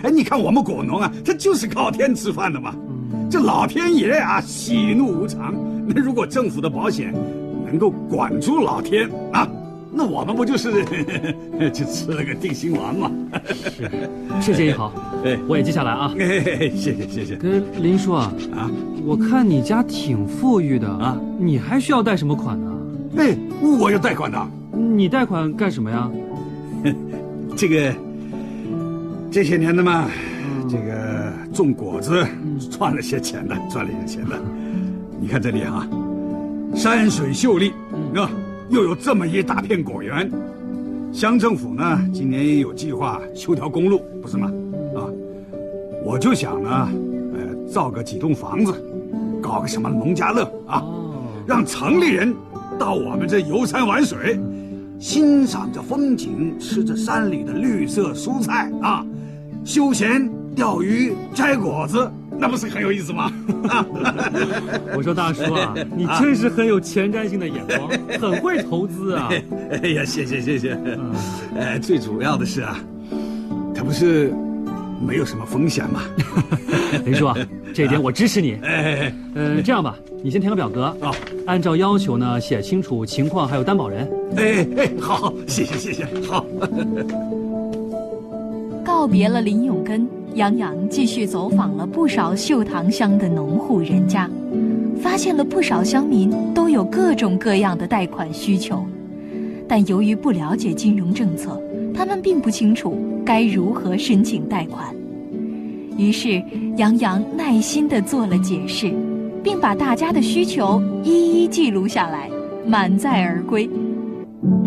哎，你看我们果农啊，他就是靠天吃饭的嘛。这老天爷啊，喜怒无常。那如果政府的保险能够管住老天啊，那我们不就是就吃了个定心丸吗？ 是建议好，我也记下来啊。 谢谢。 跟林叔啊，我看你家挺富裕的啊，你还需要贷什么款呢？ 我有贷款的。 你贷款干什么呀？ 这些年的嘛，这个种果子赚了些钱的。你看这里啊，山水秀丽啊，又有这么一大片果园，乡政府呢今年也有计划修条公路，不是吗？我就想呢，造个几栋房子，搞个什么农家乐啊，让城里人到我们这游山玩水，欣赏着风景，吃着山里的绿色蔬菜啊，休闲钓鱼摘果子，那不是很有意思吗？ 我说大叔啊，你真是很有前瞻性的眼光，很会投资啊！ 哎呀，谢谢。最主要的是啊，它不是没有什么风险吗？ 林叔啊，这一点我支持你。这样吧，你先填个表格按照要求呢写清楚情况还有担保人。 好，谢谢，好。 告别了林永根，杨洋继续走访了不少秀塘乡的农户人家，发现了不少乡民都有各种各样的贷款需求，但由于不了解金融政策，他们并不清楚该如何申请贷款。于是杨洋耐心地做了解释，并把大家的需求一一记录下来，满载而归。